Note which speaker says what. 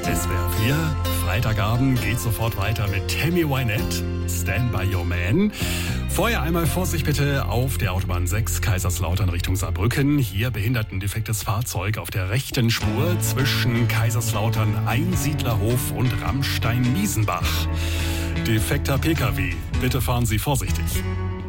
Speaker 1: SWR 4, Freitagabend geht sofort weiter mit Tammy Wynette, Stand by Your Man. Vorher einmal Vorsicht bitte auf der Autobahn 6 Kaiserslautern Richtung Saarbrücken. Hier behindertendefektes Fahrzeug auf der rechten Spur zwischen Kaiserslautern Einsiedlerhof und Rammstein-Miesenbach. Defekter Pkw. Bitte fahren Sie vorsichtig.